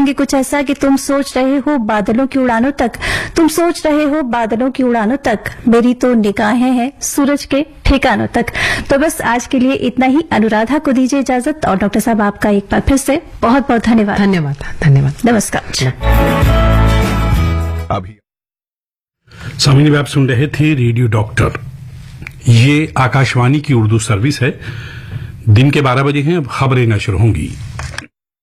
कहेंगे कुछ ऐसा कि तुम सोच रहे हो बादलों की उड़ानों तक, तुम सोच रहे हो बादलों की उड़ानों तक, मेरी तो निगाहें हैं सूरज के ठिकानों तक। तो बस आज के लिए इतना ही। अनुराधा को दीजिए इजाजत और डॉक्टर साहब आपका एक बार फिर से बहुत बहुत धन्यवाद। धन्यवाद। नमस्कार। अभी सामिनी, आप सुन रहे थे रेडियो डॉक्टर। ये आकाशवाणी की उर्दू सर्विस है। दिन के 12 बजे हैं, अब खबरें नशर होंगी।